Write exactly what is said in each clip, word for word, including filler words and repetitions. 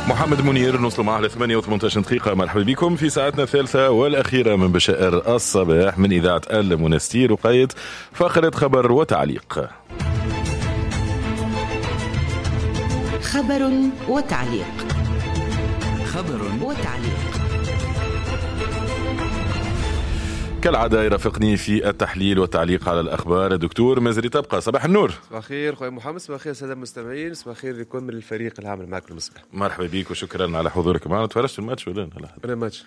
محمد منير نوصل معه على ثمانية وثمانية عشر دقيقة. مرحبا بكم في ساعتنا الثالثة والأخيرة من بشائر الصباح من إذاعة المنستير وقاية فقرة خبر وتعليق. خبر وتعليق. خبر وتعليق. كالعادة يرافقني في التحليل والتعليق على الأخبار الدكتور مزري تبقى. صباح النور. صباح الخير خويا محمد، صباح الخير سادة المستمعين، صباح الخير لكل من الفريق العامل معك المصباح. مرحبا بك وشكرا على حضورك معنا. تفرجت الماتش ولا لا؟ أنا ماتش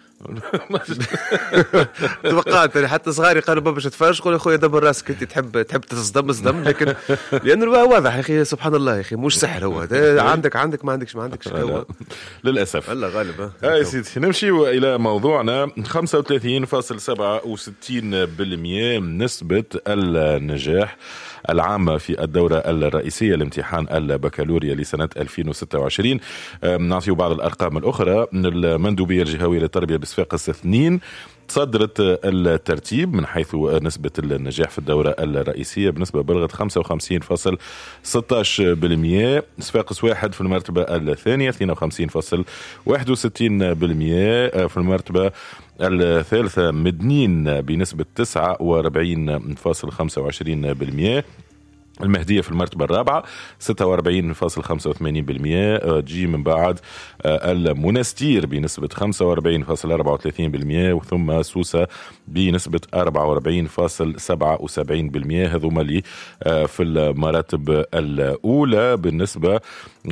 توقعت أنا حتى صغاري قالوا بابا باش تتفرج، قول يا خويا دبر راسك أنت تحب تحب تصدم صدم، لكن لأنه واضح يا أخي سبحان الله يا أخي مش سحر هو عندك عندك ما عندكش ما عندكش هو للأسف. الله غالب. ها يا سيدي نمشي إلى موضوعنا. خمسة وثلاثين فاصلة سبعة وستين بالمئة نسبة النجاح العامة في الدورة الرئيسية لامتحان البكالوريا لسنة ألفين وستة وعشرين. نعطي بعض الأرقام الأخرى. المندوبية الجهوية للتربية بصفاقس اثنين تصدرت الترتيب من حيث نسبة النجاح في الدورة الرئيسية بنسبة بلغت خمسة وخمسين فاصلة ستة عشر بالمئة. صفاقس واحد في المرتبة الثانية اثنين وخمسين فاصلة واحد وستين بالمئة. في المرتبة الثالثة مدنين بنسبة تسعة وأربعين فاصلة خمسة وعشرين بالمئة. المهدية في المرتبة الرابعة ستة وأربعين فاصلة خمسة وثمانين بالمئة. جي من بعد المنستير بنسبة خمسة وأربعين فاصلة أربعة وثلاثين بالمئة، وثم سوسة بنسبة أربعة وأربعين فاصلة سبعة وسبعين بالمئة. هذوما اللي في المراتب الأولى. بالنسبة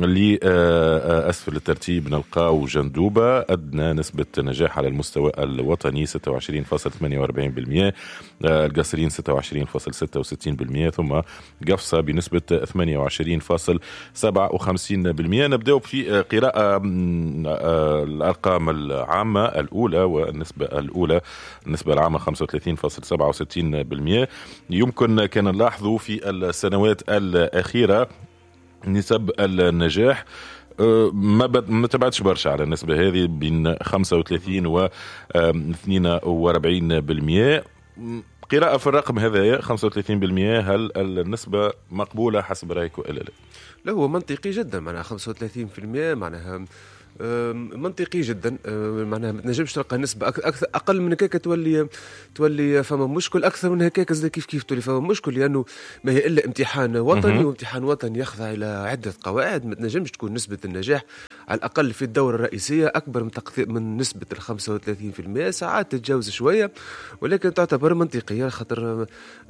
لأسفل الترتيب نلقاو جندوبة أدنى نسبة نجاح على المستوى الوطني ستة وعشرين فاصلة ثمانية وأربعين بالمئة، القصرين ستة وعشرين فاصلة ستة وستين بالمئة، ثم قفصة بنسبة ثمانية وعشرين فاصلة سبعة وخمسين بالمئة. نبدأ في قراءة الأرقام العامة الأولى. والنسبة الأولى النسبة العامة خمسة وثلاثين فاصلة سبعة وستين بالمئة. يمكن كان نلاحظوا في السنوات الأخيرة نسب النجاح ما ما تبعتش برشا على النسبة هذه بين خمسة وثلاثين و اثنين وأربعين بالمئة. قراءة في الرقم هذا خمسة وثلاثين بالمئة، هل النسبة مقبولة حسب رأيك ولا لا؟ لا هو منطقي جدا، معناها خمسة وثلاثين بالمئة معناها منطقي جدا. معناها ما تنجمش تلقى نسبة أكثر أقل من هكاك تولي تولي فما مشكل، أكثر من هكاك زي كيف كيف تولي فما مشكل، لأنه ما هي إلا امتحان وطني، وامتحان وطني يخضع إلى عدة قواعد. ما تنجمش تكون نسبة النجاح على الأقل في الدورة الرئيسية أكبر من من نسبة ال خمسة وثلاثين بالمئة. ساعات تتجاوز شوية ولكن تعتبر منطقية، خاطر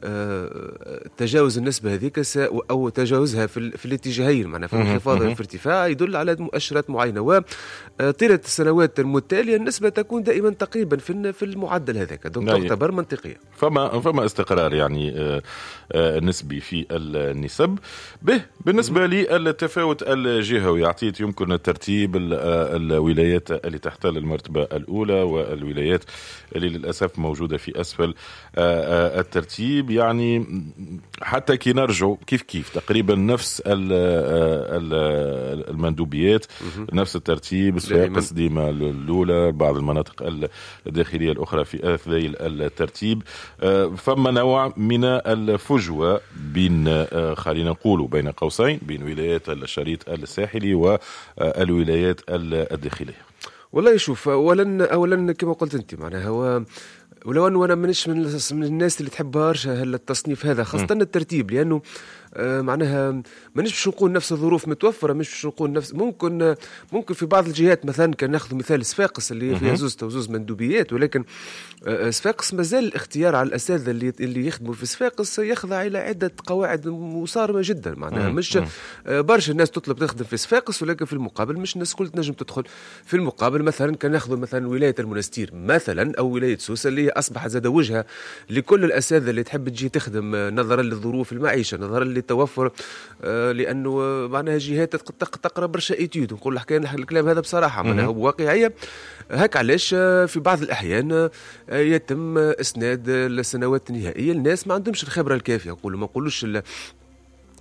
تجاوز النسبة هذيك أو تجاوزها في, في الاتجاهين، معناها في انخفاض وفي ارتفاع، يدل على مؤشرات معينة. وطيلة السنوات المتالية النسبة تكون دائما تقريبا في في المعدل هذاك، دونك تعتبر منطقية. فما فما استقرار يعني نسبي في النسب. به بالنسبة للتفاوت الجهوي أعطيت يمكن الترتيب الولايات اللي تحتل المرتبة الأولى والولايات اللي للأسف موجودة في أسفل الترتيب. يعني حتى كي نرجع كيف كيف تقريبا نفس المندوبيات نفس الترتيب. صفاقس ديما الأولى، بعض المناطق الداخلية الأخرى في أثناء الترتيب. فما نوع من الفجوة بين خلينا نقولوا بين قوسين بين ولايات الشريط الساحلي والولايات الداخلية. والله يشوف أولا أولا كما قلت أنت معناها هو ولو أنه أنا منش من الناس اللي تحب برشا التصنيف هذا خاصة م. الترتيب، لأنه آه معناها مانيش باش نقول نفس الظروف متوفره، مش باش نقول نفس ممكن آه ممكن في بعض الجهات مثلا كان ناخذ مثال صفاقس اللي فيها زوز وزوز مندوبيات، ولكن آه صفاقس مازال الاختيار على الاساتذه اللي اللي يخدموا في صفاقس يخضع الى عده قواعد مصارمه جدا، معناها مش آه برشا الناس تطلب تخدم في صفاقس، ولكن في المقابل مش الناس كل تنجم تدخل. في المقابل مثلا كان ناخذ مثلا ولايه المنستير مثلا او ولايه سوسه اللي اصبحت زاد وجهه لكل الاساتذه اللي تحب تجي تخدم نظرا للظروف المعيشه، نظرا للتوفر، آه لانه معناها جهات تقرا برشا ايتيود. نقول الحكايه الكلام هذا بصراحه معناها واقعيه. هك علاش في بعض الاحيان يتم اسناد السنوات النهائيه الناس ما عندهمش الخبره الكافيه. نقولوا ما نقولوش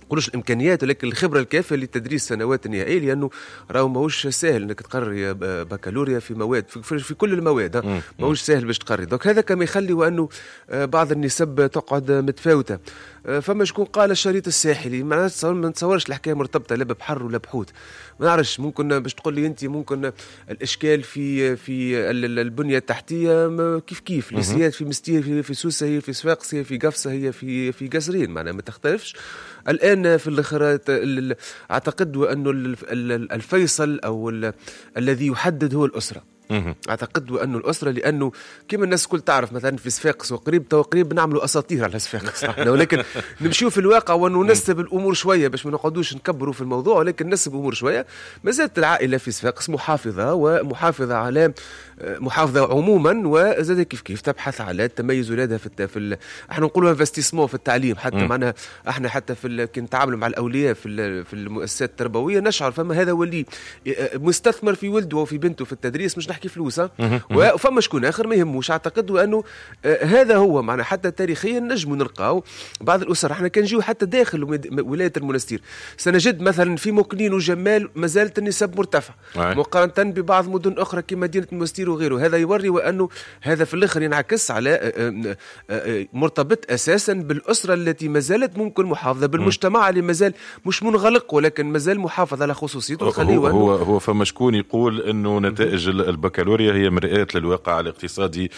نقولوش الامكانيات ولكن الخبره الكافيه لتدريس سنوات النهائيه، لانه راهو ماهوش سهل انك تقري بكالوريا في مواد في, في كل المواد، ماهوش سهل باش تقري. دونك هذا كما يخلي وانه بعض النسب تقعد متفاوته. فما شكون قال الشريط الساحلي، ما نتصورش الحكايه مرتبطه لا ببحر ولا بحوت، ما نعرفش. ممكن باش تقول لي انت ممكن الاشكال في في البنيه التحتيه كيف كيف، ليسيات في مستير في, في سوسه هي في صفاقس هي في قفصه هي في في قصرين، معناها ما تختلفش. الآن في الآخر أعتقد أنه الفيصل أو الذي يحدد هو الأسرة. أعتقد أنه الأسرة، لأنه كما الناس كل تعرف مثلا في صفاقس وقريب تو قريب نعملوا أساطير على صفاقس، ولكن نمشيو في الواقع وننسب الأمور شوية باش ما نقعدوش نكبروا في الموضوع، ولكن ننسب الأمور شوية. ما زالت العائلة في صفاقس محافظة ومحافظة على محافظة عموما، وزاد كيف كيف تبحث على تميز ولادها في في ال... احنا نقولوا انفستيسمون في التعليم، حتى معنا احنا حتى في ال... كي نتعاملوا مع الاولياء في ال... في المؤسسات التربويه نشعر فما هذا ولي مستثمر في ولده وفي بنته في التدريس، مش نحكي فلوس، وفما شكون اخر ما يهموش. اعتقد انه هذا هو معنا حتى تاريخيا نجموا نلقاو بعض الاسر. احنا كان نجيو حتى داخل ولايه المنستير سنجد مثلا في مكنين وجمال ما زالت النسب مرتفعه مقارنه ببعض مدن اخرى كما مدينه المنستير وغيره. هذا يوري وأنه هذا في الآخر ينعكس على مرتبط أساسا بالأسرة التي ما زالت ممكن محافظة بالمجتمع اللي ما زال مش منغلق ولكن ما زال محافظ على خصوصيته. هو هو, هو فما شكون يقول أنه نتائج البكالوريا هي مرآة للواقع الاقتصادي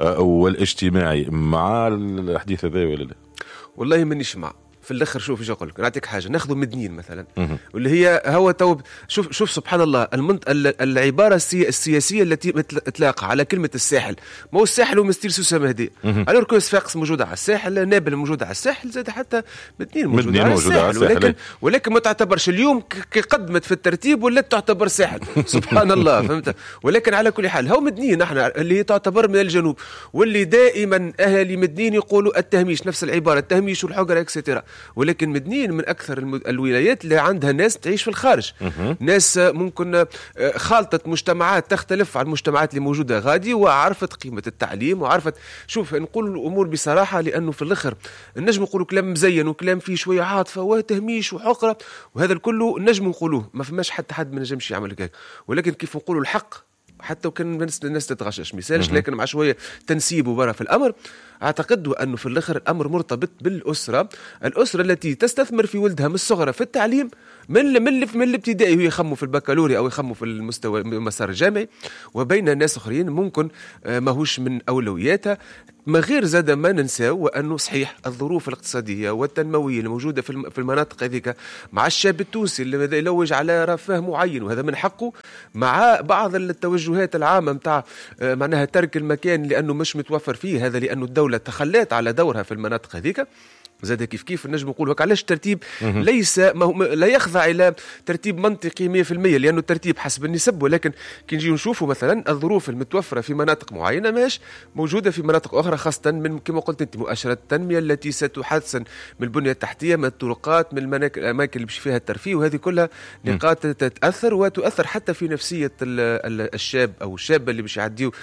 والاجتماعي. مع الحديث هذا ولا لا؟ والله منيش مع. في الاخر شوف ايش اقول لك، نعطيك حاجه ناخذ مدنيين مثلا واللي هي هو تو شوف شوف سبحان الله المنط... العباره السي... السياسيه التي تلاقى على كلمه الساحل. ما هو الساحل هو مستير سوسه مهدي، الور كو صفاقس موجوده على الساحل، نابل موجوده على الساحل، زاد حتى مدنيين موجوده على الساحل، ولكن ولكن ما تعتبرش اليوم كي قدمت في الترتيب ولا تعتبر ساحل سبحان الله فهمت. ولكن على كل حال هو مدنيين احنا اللي تعتبر من الجنوب، واللي دائما اهالي مدنيين يقولوا التهميش، نفس العباره التهميش والحجره اكسترا. ولكن مدنيين من أكثر الولايات اللي عندها ناس تعيش في الخارج، ناس ممكن خالطت مجتمعات تختلف عن المجتمعات اللي موجودة غادي، وعرفت قيمة التعليم وعرفت. شوف نقول الأمور بصراحة، لأنه في الآخر النجم نقولوا كلام مزين وكلام فيه شوية عاطفة وتهميش وحقرة، وهذا الكله النجم نقولوه ما فماش حتى حد ما نجمش يعمل هيك. ولكن كيف نقولوا الحق حتى وكان الناس الناس تتغشش مثالش، لكن مع شويه تنسيب وبرا في الامر. اعتقد انه في الاخر الامر مرتبط بالاسره، الاسره التي تستثمر في ولدها من الصغر في التعليم، من من من الابتدائي هو يخموا في البكالوريا او يخموا في المستوى المسار الجامعي، وبين ناس اخرين ممكن ماهوش من اولوياتها. ما غير زاد ما ننساو وانه صحيح الظروف الاقتصاديه والتنمويه الموجوده في المناطق هذيك مع الشاب التونسي اللي يلوج على رفاه معين وهذا من حقه، مع بعض التوجهات العامه نتاع معناها ترك المكان لانه مش متوفر فيه، هذا لانه الدوله تخلت على دورها في المناطق هذيك. زاد كيف كيف النجم نقول علاش الترتيب ليس لا يخضع الى ترتيب منطقي مية بالمية، لانه الترتيب حسب النسب. ولكن كي نجي نشوفوا مثلا الظروف المتوفره في مناطق معينه ماش موجوده في مناطق اخرى، خاصه من كما قلت انت مؤشرات التنميه التي ستحسن من البنيه التحتيه، من الطرقات، من الاماكن اللي فيها الترفيه، وهذه كلها نقاط تتاثر وتؤثر حتى في نفسيه الشاب او الشابه اللي باش يعديوا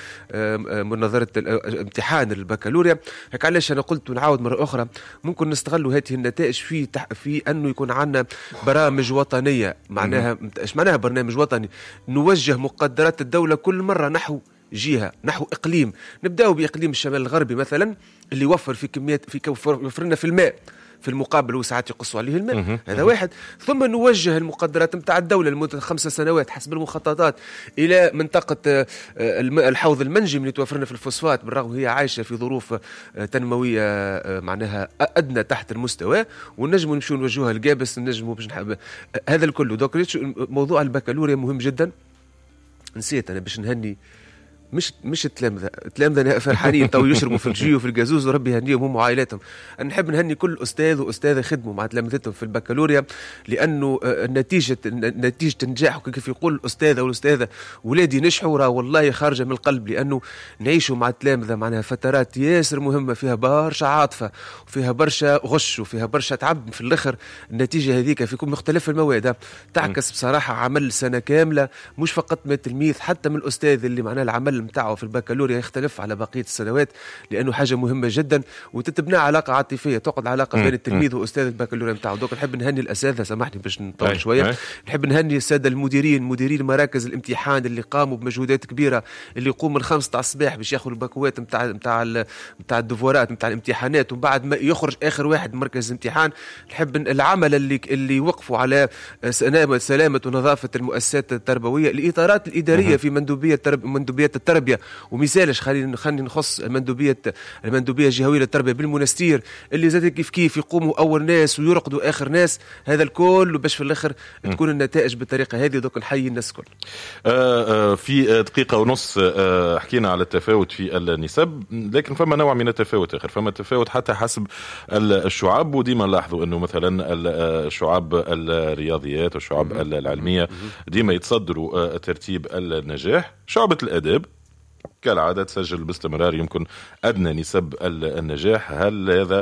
مناظره امتحان البكالوريا. هيك علاش انا قلت ونعاود مره اخرى ممكن نستغلوا هذه النتائج في تح... في انه يكون عندنا برامج وطنيه. معناها ايش معناها برنامج وطني؟ نوجه مقدرات الدوله كل مره نحو جهه، نحو اقليم. نبداو باقليم الشمال الغربي مثلا اللي يوفر في كميات في يوفر لنا في الماء، في المقابل وساعات يقصوا عليه الماء، هذا واحد. ثم نوجه المقدرات نتاع الدولة لمدة خمس سنوات حسب المخططات إلى منطقة الحوض المنجم اللي توفرنا في الفوسفات، بالرغم هي عايشة في ظروف تنموية معناها أدنى تحت المستوى، والنجم نمشوا نوجهها القابس النجم باش نحب هذا الكل. دوك موضوع البكالوريا مهم جدا. نسيت أنا باش نهني مش مش التلامذة التلامذة فرحانين تو يشربوا في الجي وفي الجازوز وربي يهنيهم هم وعائلاتهم. أنا نحب نهني كل أستاذ وأستاذة خدموا مع تلامذتهم في البكالوريا، لأنه نتيجة نتيجة النجاح كيف يقول الأستاذ أو الأستاذة ولادي نجحوا راه والله خارجة من القلب، لأنه نعيشوا مع التلامذة معناها فترات ياسر مهمة فيها برشا عاطفة وفيها برشا غش وفيها برشا تعب. في الآخر النتيجة هذيك في كل مختلف المواد تعكس بصراحة عمل سنة كاملة، مش فقط من التلميذ حتى من الأستاذ اللي معناها العمل الحل متاعه في البكالوريا يختلف على بقية السنوات، لأنه حاجة مهمة جدا وتتبنى علاقة عاطفية، تقعد علاقة بين التلميذ وأستاذ البكالوريا متاعه. دوك نحب نهني الأساتذة، سامحني باش نطول شوية، نحب نهني السادة المديرين، مديرين مراكز الامتحان اللي قاموا بمجهودات كبيرة، اللي يقوموا من خمسة تاع الصباح باش ياخذوا البكوات متاع متاع متاع الدفورات متاع الامتحانات، ومن بعد ما يخرج آخر واحد مركز الامتحان. نحب العمل اللي اللي وقفوا على سلامة ونظافة المؤسسات التربوية، الإطارات الإدارية في مندوبية الترب... مندوبية التربية، ومثالش خلينا خلينا نخص المندوبية المندوبية الجهوية للتربية بالمنستير، اللي زاد كيف كيف يقوموا أول ناس ويرقدوا آخر ناس. هذا الكل باش في الآخر تكون النتائج بالطريقة هذه. دوك نحيي الناس الكل. آه في دقيقة ونص آه حكينا على التفاوت في النسب، لكن فما نوع من التفاوت آخر، فما التفاوت حتى حسب الشعب. وديما نلاحظوا أنه مثلا الشعب الرياضيات والشعب العلمية ديما يتصدروا ترتيب النجاح. شعبة الأداب كالعادة تسجل باستمرار يمكن أدنى نسب النجاح. هل هذا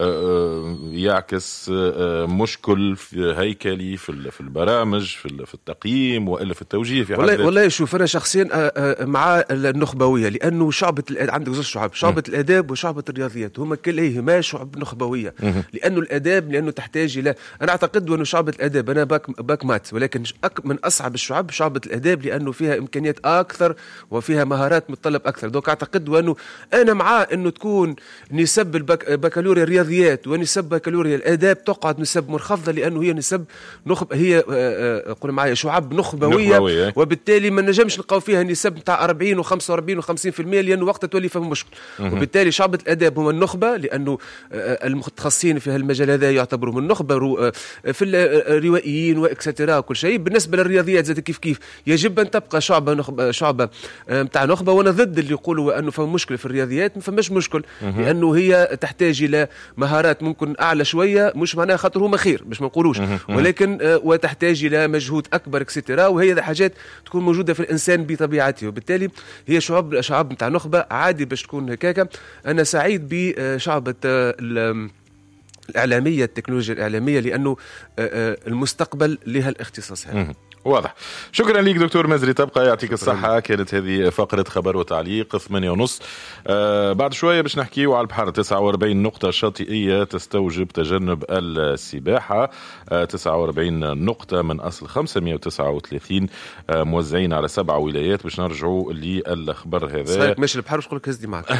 يعكس مشكل في هيكلي في البرامج في التقييم وإلا في التوجيه في والله والله شوف أنا شخصيا مع النخبوية، لأنه شعبة عندك زوج شعب، شعبة م. الآداب وشعبة الرياضيات، هما كليهما شعب نخبوية. م. لأنه الآداب لأنه تحتاج إلى، أنا أعتقد أنه شعبة الآداب، أنا باك باك مات، ولكن من أصعب الشعب شعبة الآداب لأنه فيها إمكانيات أكثر وفيها مهارات متطلب أكثر. دوك أعتقد وأنه أنا معاه أنه تكون نسب البكالوريا الرياضيات ونسب بكالوريا الآداب تقعد نسب منخفضة، لأنه هي نسب نخب هي قول معايا شعب نخبوية, نخبوية. وبالتالي ما نجمش نلقاو فيها نسب نتاع أربعين وخمسة وأربعين وخمسين في المية، لأنه وقت تولي فهم مشكل. وبالتالي شعبة الآداب هم النخبة، لأنه المتخصصين في هالمجال هذا يعتبروا من النخبة في الروائيين وإكسترا وكل شيء. بالنسبة للرياضيات زي كيف كيف يجب أن تبقى شعبة نخبة شعبة نتاع نخبة. وأنا ضد اللي يقولوا أنه فهم مشكلة في الرياضيات، ما فماش مشكل، لأنه هي تحتاج إلى مهارات ممكن أعلى شوية، مش معناها خاطر هما خير مش ما نقولوش، ولكن وتحتاج إلى مجهود أكبر اكسترا، وهي حاجات تكون موجودة في الإنسان بطبيعته. وبالتالي هي شعب شعب نتاع نخبة عادي باش تكون هكاكا. أنا سعيد بشعبة الإعلامية التكنولوجيا الإعلامية، لأنه المستقبل لها الاختصاص هذا. واضح. شكرا لك دكتور مزري، تبقى يعطيك الصحة. كانت هذه فقرة خبر وتعليق ثمانية ونص. آه بعد شوية باش نحكيو على البحر. تسعة وأربعين نقطة شاطئية تستوجب تجنب السباحة، آه تسعة وأربعين نقطة من أصل خمسمائة وتسعة وثلاثين، آه موزعين على سبع ولايات. باش نرجعوا للخبر هذا. صحيح ماشي البحر، وش قولك هزدي معك.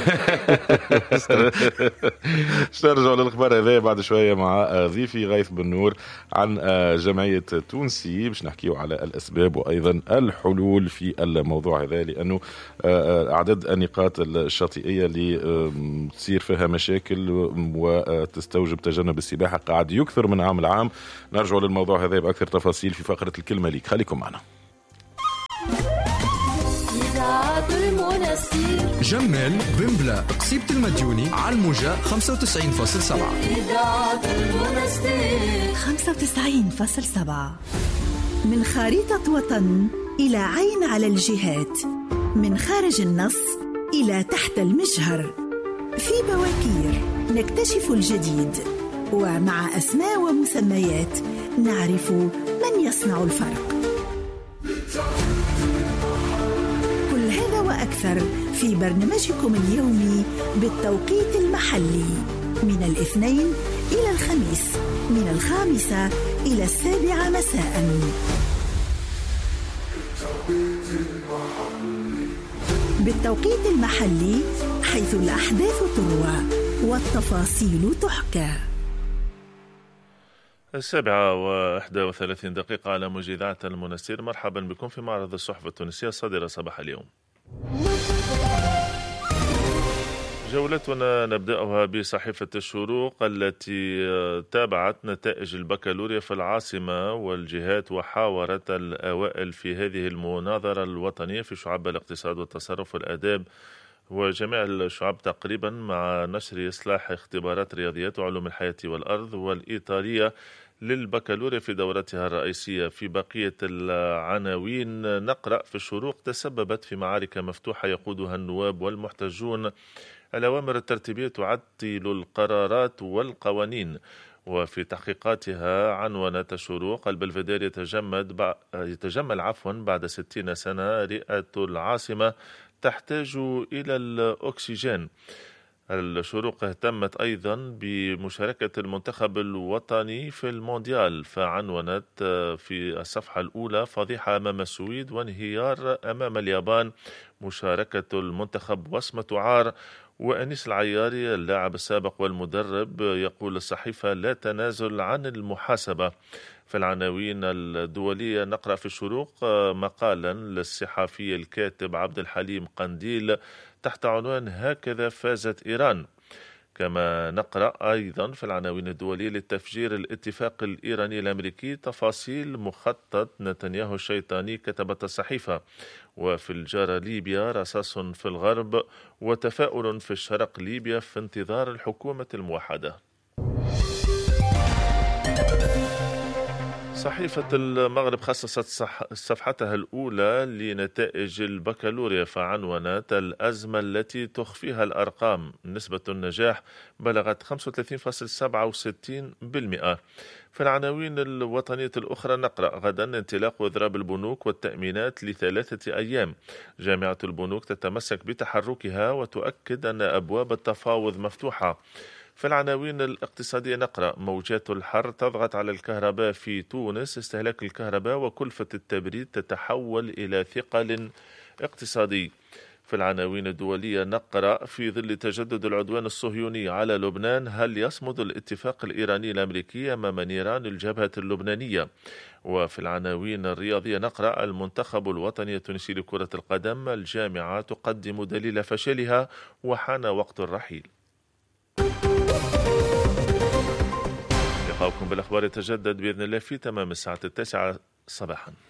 باش نرجعوا للخبر هذا بعد شوية مع ضيفي غيث بن نور عن جمعية تونسي، باش نحكيو على الأسباب وأيضا الحلول في الموضوع هذا، لأنه عدد النقاط الشاطئية اللي تصير فيها مشاكل وتستوجب تجنب السباحة قاعد يكثر من عام لعام. نرجع للموضوع هذا بأكثر تفاصيل في فقرة الكلمة ليك. خليكم معنا. جمال بمبلا قصيبة المديوني على الموجة خمسة وتسعين فاصلة سبعة. خمسة وتسعين فاصلة سبعة. من خريطة وطن إلى عين على الجهات، من خارج النص إلى تحت المجهر، في بواكير نكتشف الجديد، ومع أسماء ومسميات نعرف من يصنع الفرق. كل هذا وأكثر في برنامجكم اليومي بالتوقيت المحلي، من الاثنين إلى الخميس، من الخامسة إلى السابعة مساء. بالتوقيت المحلي، حيث الأحداث تروى والتفاصيل تحكى. السابعة وإحدى وثلاثين دقيقة على موجة إذاعة المنستير. مرحبا بكم في معرض الصحف التونسية الصادرة صباح اليوم. جولتنا نبدأها بصحيفة الشروق التي تابعت نتائج البكالوريا في العاصمة والجهات وحاورت الأوائل في هذه المناظرة الوطنية في شعب الاقتصاد والتصرف والآداب وجميع الشعب تقريبا، مع نشر إصلاح اختبارات رياضيات وعلوم الحياة والأرض والإيطالية للبكالوريا في دورتها الرئيسية. في بقية العناوين نقرأ في الشروق: تسببت في معارك مفتوحة يقودها النواب والمحتجون، الأوامر الترتيبية تعطل القرارات والقوانين. وفي تحقيقاتها عنونت الشروق: البلفدير يتجمد يتجمل عفوا بعد ستين سنة، رئة العاصمة تحتاج إلى الأكسجين. الشروق اهتمت أيضا بمشاركة المنتخب الوطني في المونديال، فعنونت في الصفحة الأولى فضيحة أمام السويد وانهيار أمام اليابان، مشاركة المنتخب وصمة عار. وأنيس العياري اللاعب السابق والمدرب يقول الصحيفة لا تنازل عن المحاسبة. في العناوين الدولية نقرأ في الشروق مقالا للصحفي الكاتب عبد الحليم قنديل تحت عنوان هكذا فازت إيران. كما نقرأ أيضا في العناوين الدولية للتفجير الاتفاق الإيراني الأمريكي تفاصيل مخطط نتنياهو الشيطاني كتبت الصحيفة. وفي الجارة ليبيا رصاص في الغرب وتفاؤل في الشرق ليبيا في انتظار الحكومة الموحدة. صحيفة المغرب خصصت صفحتها الأولى لنتائج البكالوريا فعنونت الأزمة التي تخفيها الأرقام، نسبة النجاح بلغت خمسة وثلاثين فاصلة سبعة وستين بالمئة. في العناوين الوطنية الأخرى نقرأ غدا انطلاق وإضراب البنوك والتأمينات لثلاثة أيام، جامعة البنوك تتمسك بتحركها وتؤكد أن أبواب التفاوض مفتوحة. في العناوين الاقتصادية نقرأ موجات الحر تضغط على الكهرباء في تونس، استهلاك الكهرباء وكلفة التبريد تتحول إلى ثقل اقتصادي. في العناوين الدولية نقرأ في ظل تجدد العدوان الصهيوني على لبنان هل يصمد الاتفاق الإيراني الأمريكي أمام نيران الجبهة اللبنانية. وفي العناوين الرياضية نقرأ المنتخب الوطني التونسي لكرة القدم الجامعة تقدم دليل فشلها وحان وقت الرحيل. لقاؤكم بالأخبار يتجدد بإذن الله في تمام الساعة التاسعة صباحا.